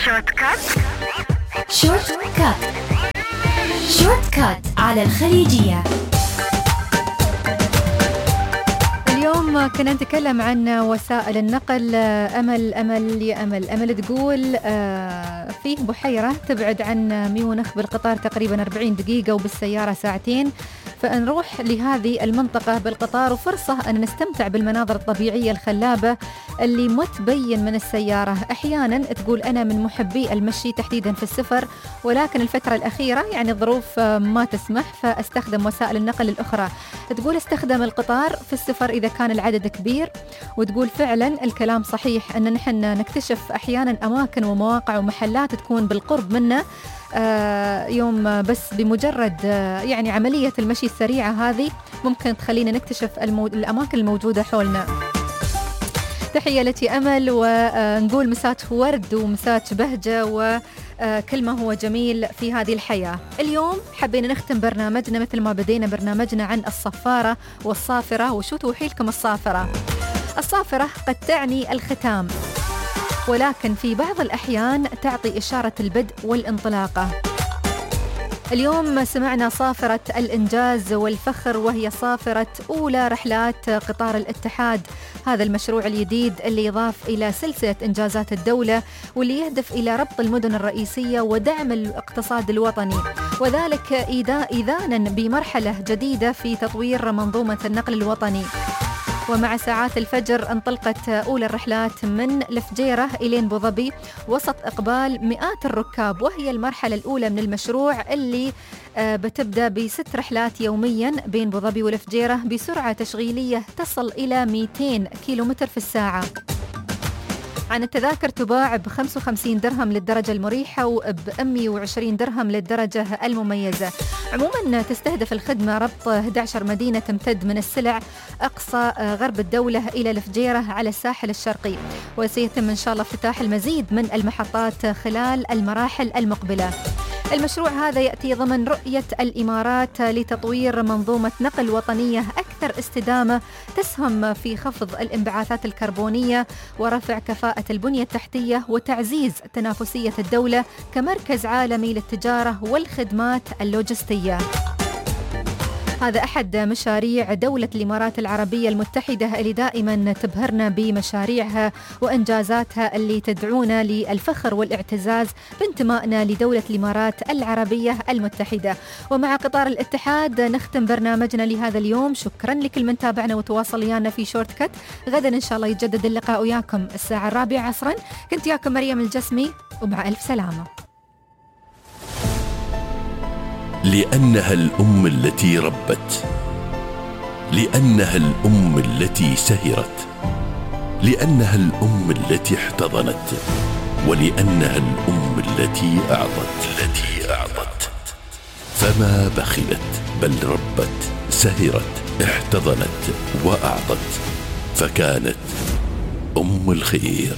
شورت كات. شورت كات. شورت كات على الخليجية. اليوم كنا نتكلم عن وسائل النقل. أمل تقول فيه بحيرة تبعد عن ميونخ بالقطار تقريبا 40 دقيقة وبالسيارة ساعتين، فنروح لهذه المنطقة بالقطار وفرصة أن نستمتع بالمناظر الطبيعية الخلابة اللي ما تبين من السيارة. أحيانا تقول أنا من محبي المشي تحديدا في السفر، ولكن الفترة الأخيرة يعني الظروف ما تسمح فأستخدم وسائل النقل الأخرى. تقول استخدم القطار في السفر إذا كان العدد كبير، وتقول فعلا الكلام صحيح أن نحن نكتشف أحيانا أماكن ومواقع ومحلات تكون بالقرب منا يوم بس بمجرد يعني عملية المشي السريعة هذه ممكن تخلينا نكتشف الأماكن الموجودة حولنا. تحية لك أمل، ونقول مسات ورد ومسات بهجة وكل ما هو جميل في هذه الحياة. اليوم حبينا نختم برنامجنا مثل ما بدينا برنامجنا عن الصفارة والصافرة. وشو توحي لكم الصافرة؟ الصافرة قد تعني الختام، ولكن في بعض الأحيان تعطي إشارة البدء والانطلاقة. اليوم سمعنا صافرة الإنجاز والفخر، وهي صافرة أولى رحلات قطار الاتحاد، هذا المشروع الجديد اللي يضاف إلى سلسلة إنجازات الدولة واللي يهدف إلى ربط المدن الرئيسية ودعم الاقتصاد الوطني، وذلك إذانا بمرحلة جديدة في تطوير منظومة النقل الوطني. ومع ساعات الفجر انطلقت أولى الرحلات من الفجيرة إلين أبو ظبي وسط إقبال مئات الركاب، وهي المرحلة الأولى من المشروع اللي بتبدأ ب6 رحلات يوميا بين أبو ظبي والفجيرة بسرعة تشغيلية تصل إلى 200 كيلومتر في الساعة. عن التذاكر تباع ب55 درهم للدرجة المريحة وب 120 درهم للدرجة المميزة. عموما تستهدف الخدمة ربط 11 مدينة تمتد من السلع أقصى غرب الدولة إلى الفجيرة على الساحل الشرقي، وسيتم إن شاء الله افتتاح المزيد من المحطات خلال المراحل المقبلة. المشروع هذا يأتي ضمن رؤية الإمارات لتطوير منظومة نقل وطنية أكثر استدامة تسهم في خفض الانبعاثات الكربونية ورفع كفاءة البنية التحتية وتعزيز تنافسية الدولة كمركز عالمي للتجارة والخدمات اللوجستية. هذا أحد مشاريع دولة الإمارات العربية المتحدة اللي دائما تبهرنا بمشاريعها وإنجازاتها اللي تدعونا للفخر والاعتزاز بانتمائنا لدولة الإمارات العربية المتحدة. ومع قطار الاتحاد نختم برنامجنا لهذا اليوم. شكرا لكل من تابعنا وتواصل ويانا في شورت كات. غدا إن شاء الله يتجدد اللقاء وياكم الساعة 4 عصرا. كنت ياكم مريم الجسمي، ومع ألف سلامة. لأنها الأم التي ربت، لأنها الأم التي سهرت، لأنها الأم التي احتضنت، ولأنها الأم التي أعطت. فما بخلت بل ربت، سهرت، احتضنت وأعطت، فكانت أم الخير.